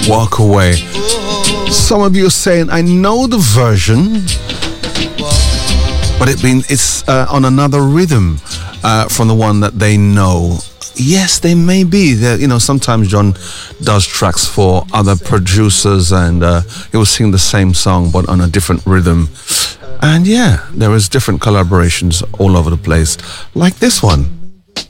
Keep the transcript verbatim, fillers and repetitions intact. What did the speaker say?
Walk Away. Some of you are saying, I know the version, but it been, it's uh, on another rhythm uh, from the one that they know. Yes, they may be. They're, you know, sometimes John does tracks for other producers and uh, he will sing the same song but on a different rhythm. And yeah, there is different collaborations all over the place, like this one.